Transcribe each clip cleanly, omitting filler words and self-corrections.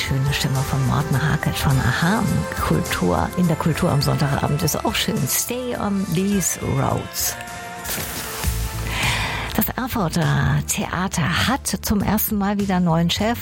schöne Stimme von Morten Harket von a-ha. In der Kultur am Sonntagabend ist auch schön. Stay on these roads. Das Erfurter Theater hat zum ersten Mal wieder einen neuen Chef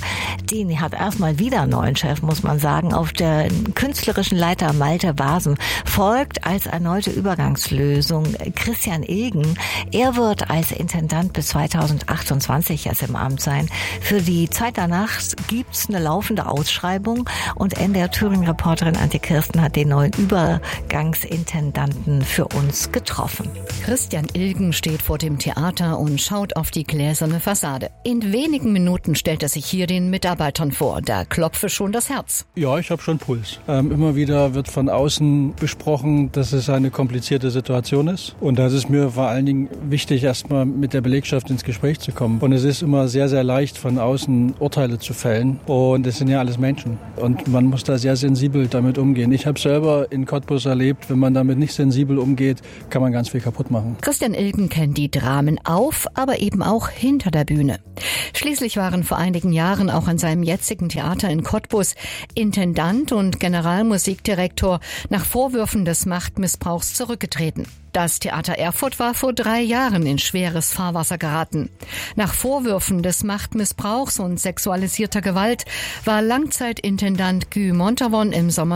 muss man sagen. Auf der künstlerischen Leiter Malte Wasem folgt als erneute Übergangslösung Christian Ilgen. Er wird als Intendant bis 2028 erst im Amt sein. Für die Zeit danach gibt's eine laufende Ausschreibung und NDR Thüringen-Reporterin Antje Kirsten hat den neuen Übergangsintendanten für uns getroffen. Christian Ilgen steht vor dem Theater und schaut auf die gläserne Fassade. In wenigen Minuten stellt er sich hier den Mitarbeitern vor. Da klopfe schon das Herz. Ja, ich habe schon Puls. Immer wieder wird von außen besprochen, dass es eine komplizierte Situation ist. Und da ist es mir vor allen Dingen wichtig, erstmal mit der Belegschaft ins Gespräch zu kommen. Und es ist immer sehr, sehr leicht, von außen Urteile zu fällen. Und es sind ja alles Menschen. Und man muss da sehr sensibel damit umgehen. Ich habe selber in Cottbus erlebt, wenn man damit nicht sensibel umgeht, kann man ganz viel kaputt machen. Christian Ilgen kennt die Dramen auf, aber eben auch hinter der Bühne. Schließlich waren vor einigen Jahren auch an seinem jetzigen Theater in Cottbus Intendant und Generalmusikdirektor nach Vorwürfen des Machtmissbrauchs zurückgetreten. Das Theater Erfurt war vor 3 Jahren in schweres Fahrwasser geraten. Nach Vorwürfen des Machtmissbrauchs und sexualisierter Gewalt war Langzeitintendant Guy Montavon im Sommer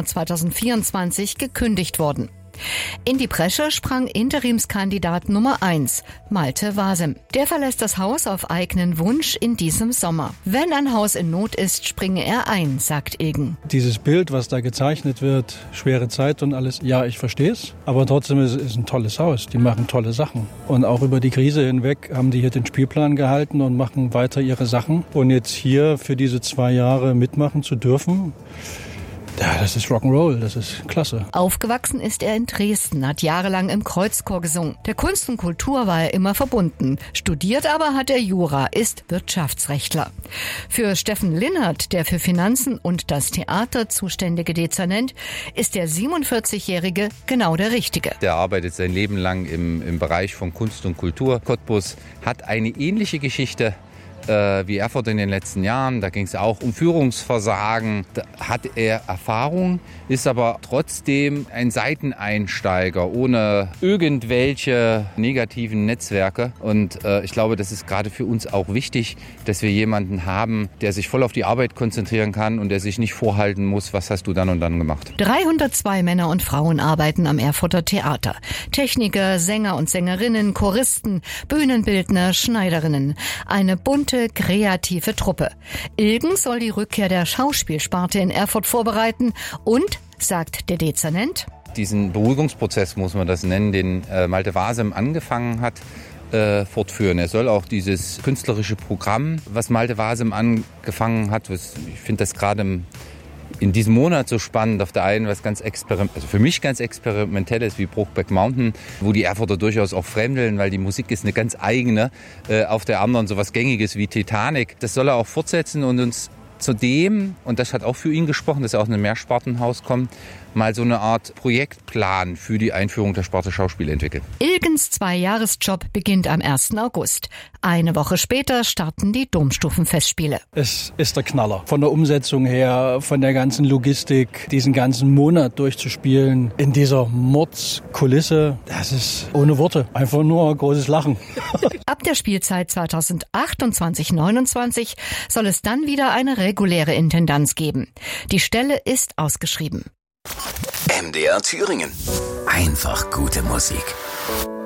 2024 gekündigt worden. In die Bresche sprang Interimskandidat Nummer 1, Malte Wasem. Der verlässt das Haus auf eigenen Wunsch in diesem Sommer. Wenn ein Haus in Not ist, springe er ein, sagt Ilgen. Dieses Bild, was da gezeichnet wird, schwere Zeit und alles, ja, ich verstehe es. Aber trotzdem ist es ein tolles Haus. Die machen tolle Sachen. Und auch über die Krise hinweg haben die hier den Spielplan gehalten und machen weiter ihre Sachen. Und jetzt hier für diese 2 Jahre mitmachen zu dürfen, ja, das ist Rock'n'Roll, das ist klasse. Aufgewachsen ist er in Dresden, hat jahrelang im Kreuzchor gesungen. Der Kunst und Kultur war er immer verbunden. Studiert aber hat er Jura, ist Wirtschaftsrechtler. Für Steffen Linnert, der für Finanzen und das Theater zuständige Dezernent, ist der 47-Jährige genau der Richtige. Der arbeitet sein Leben lang im Bereich von Kunst und Kultur. Cottbus hat eine ähnliche Geschichte wie Erfurt in den letzten Jahren. Da ging es auch um Führungsversagen. Da hat er Erfahrung, ist aber trotzdem ein Seiteneinsteiger ohne irgendwelche negativen Netzwerke. Und ich glaube, das ist gerade für uns auch wichtig, dass wir jemanden haben, der sich voll auf die Arbeit konzentrieren kann und der sich nicht vorhalten muss, was hast du dann und dann gemacht. 302 Männer und Frauen arbeiten am Erfurter Theater. Techniker, Sänger und Sängerinnen, Choristen, Bühnenbildner, Schneiderinnen. Eine bunte, kreative Truppe. Ilgen soll die Rückkehr der Schauspielsparte in Erfurt vorbereiten und, sagt der Dezernent, diesen Beruhigungsprozess, muss man das nennen, den Malte Wasem angefangen hat, fortführen. Er soll auch dieses künstlerische Programm, was Malte Wasem angefangen hat, ich finde das gerade in diesem Monat so spannend, auf der einen was für mich ganz experimentelles wie Brokeback Mountain, wo die Erfurter durchaus auch fremdeln, weil die Musik ist eine ganz eigene, auf der anderen sowas Gängiges wie Titanic. Das soll er auch fortsetzen und uns zudem, und das hat auch für ihn gesprochen, dass er aus einem Mehrspartenhaus kommt, mal so eine Art Projektplan für die Einführung der Sparte Schauspiel entwickeln. Ilgens 2-Jahresjob beginnt am 1. August. Eine Woche später starten die Domstufenfestspiele. Es ist der Knaller. Von der Umsetzung her, von der ganzen Logistik, diesen ganzen Monat durchzuspielen, in dieser Mordskulisse, das ist ohne Worte. Einfach nur ein großes Lachen. Ab der Spielzeit 2028/29 soll es dann wieder eine reguläre Intendanz geben. Die Stelle ist ausgeschrieben. MDR Thüringen. Einfach gute Musik.